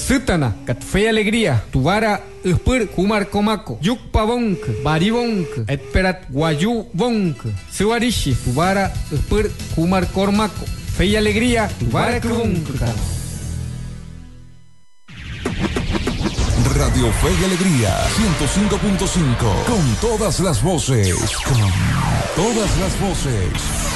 Sutana, cat fe alegría, tuvara uspur kumar komako, yuk pavonk, baribonk, etperat guayu bonk, suarishi, tuvara uspur kumar kormako, fe y alegría, tuvara kubonk. Radio Fe y Alegría 105.5 con todas las voces. Con todas las voces.